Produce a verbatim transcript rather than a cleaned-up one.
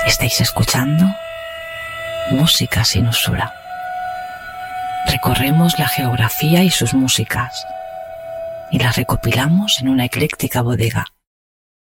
Estáis escuchando Música sin Usura. Recorremos la geografía y sus músicas y las recopilamos en una ecléctica bodega